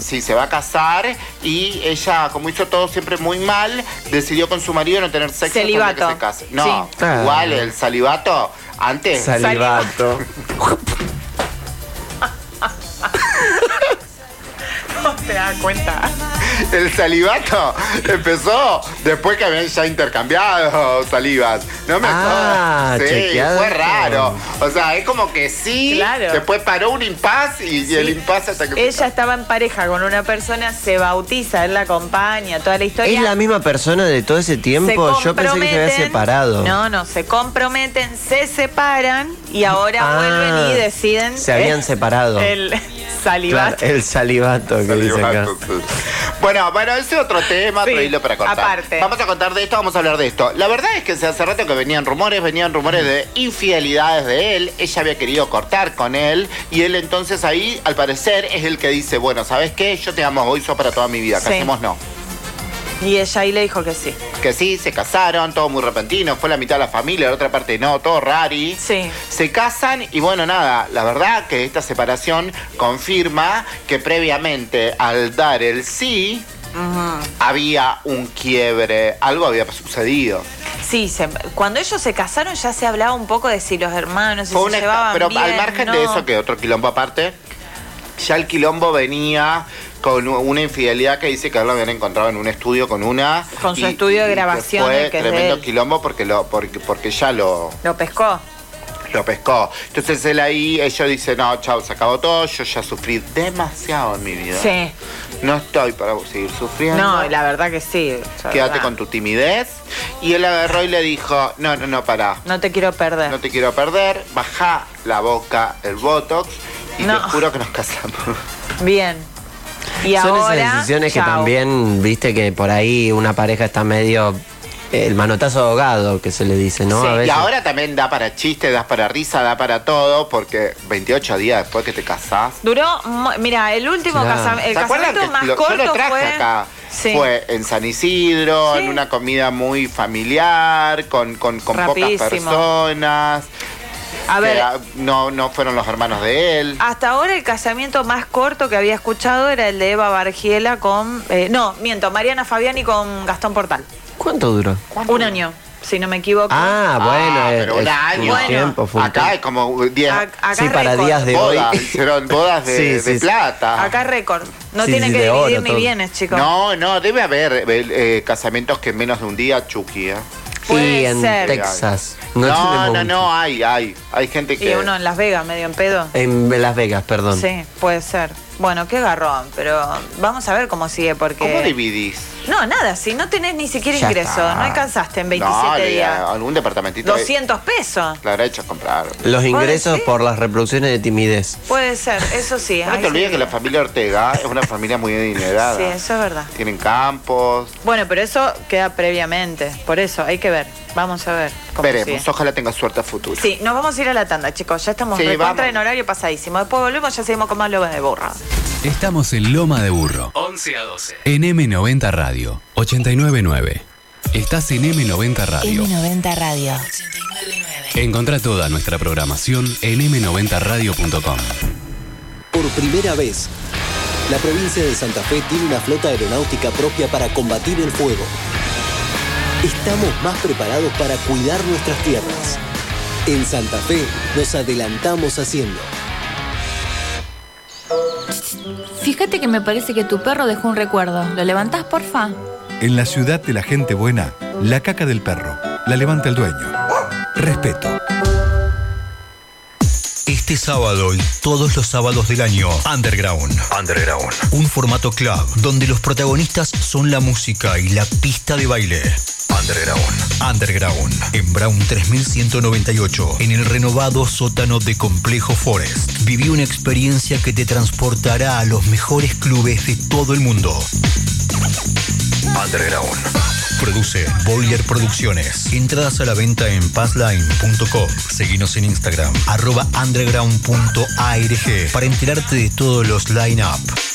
Sí, se va a casar y ella, como hizo todo siempre muy mal, decidió con su marido no tener sexo hasta que se case. No, sí. Igual el salivato, antes... Salivato. No te das cuenta. El salivato empezó después que habían ya intercambiado salivas. No me acuerdo. Sí, chequeado. Fue raro. O sea, es como que sí, claro. Después paró un impas y el impas hasta que... Ella estaba en pareja con una persona, se bautiza, él la acompaña, toda la historia. ¿Es la misma persona de todo ese tiempo? Yo pensé que se había separado. No, se comprometen, se separan y ahora vuelven y deciden... Se habían separado. El salivato. Claro, el salivato que dice acá. Bueno, ese es otro tema, otro hilo para contar. Aparte. Vamos a contar de esto, vamos a hablar de esto. La verdad es que hace rato que venían rumores de infidelidades de él. Ella había querido cortar con él y él entonces ahí, al parecer, es el que dice, bueno, ¿sabes qué? Yo te amo, hoy sos para toda mi vida, casémonos. Y ella ahí le dijo que sí. Que sí, se casaron, todo muy repentino, fue la mitad de la familia, la otra parte no, todo rari. Sí. Se casan y bueno, nada, la verdad que esta separación confirma que previamente al dar el sí, había un quiebre, algo había sucedido. Sí, cuando ellos se casaron ya se hablaba un poco de si los hermanos se llevaban pero bien, al margen de eso, que otro quilombo aparte, ya el quilombo venía con una infidelidad que dice que lo habían encontrado en un estudio con su estudio de grabación. Fue tremendo quilombo porque ya lo pescó. Lo pescó. Entonces él ahí, ellos dicen, no, chao, se acabó todo, yo ya sufrí demasiado en mi vida. Sí. No estoy para seguir sufriendo. No, la verdad que sí. Quédate con tu timidez. Y él agarró y le dijo, no, pará. No te quiero perder. No te quiero perder, bajá la boca, el botox, y te juro que nos casamos. Bien. Y son ahora, esas decisiones que también, viste que por ahí una pareja está medio... El manotazo ahogado que se le dice, ¿no? Sí, a veces. Y ahora también da para chiste, da para risa, da para todo, porque 28 días después que te casás. Duró, mira, el último casamiento más corto yo lo traje acá. Sí. Fue en San Isidro, en una comida muy familiar, con pocas personas. A ver, no fueron los hermanos de él. Hasta ahora el casamiento más corto que había escuchado era el de Eva Bargiela con... Mariana Fabiani con Gastón Portal. ¿Cuánto duró? Un año, si no me equivoco. Pero un año. Tiempo, acá es como 10. Sí, para días de hoy. Hicieron bodas de plata. Acá récord. No tienen que dividir ni bienes, chicos. No, debe haber casamientos que en menos de un día, Chucky, Sí, en Texas. No, hay gente que... Y uno en Las Vegas, medio en pedo. En Las Vegas, perdón. Sí, puede ser. Bueno, qué garrón, pero vamos a ver cómo sigue, porque... ¿Cómo dividís? No, nada, si no tenés ni siquiera ingreso, no alcanzaste en 27 días. Algún departamentito... 200 pesos. La habrá hecho comprar. Los ingresos por las reproducciones de timidez. Puede ser, eso sí. No te olvides que la familia Ortega es una familia muy adinerada. Sí, eso es verdad. Tienen campos. Bueno, pero eso queda previamente, por eso hay que ver. Vamos a ver cómo veremos, sigue. Ojalá tenga suerte a futuro. Sí, nos vamos a ir a la tanda, chicos. Ya estamos recontra en horario pasadísimo. Después volvemos, ya seguimos con más Loma de Burro. Estamos en Loma de Burro. 11 a 12. En M90 Radio. 89.9. Estás en M90 Radio. M90 Radio. 89.9. Encontrá toda nuestra programación en m90radio.com. Por primera vez, la provincia de Santa Fe tiene una flota aeronáutica propia para combatir el fuego. Estamos más preparados para cuidar nuestras tierras. En Santa Fe nos adelantamos haciendo. Fíjate que me parece que tu perro dejó un recuerdo. ¿Lo levantás, porfa? En la ciudad de la gente buena, la caca del perro la levanta el dueño. Respeto. Este sábado y todos los sábados del año, Underground. Un formato club donde los protagonistas son la música y la pista de baile. Underground, en Brown 3198, en el renovado sótano de Complejo Forest. Viví una experiencia que te transportará a los mejores clubes de todo el mundo. Underground. Produce Boiler Producciones. Entradas a la venta en passline.com. Seguinos en Instagram, @underground.arg, para enterarte de todos los line-up.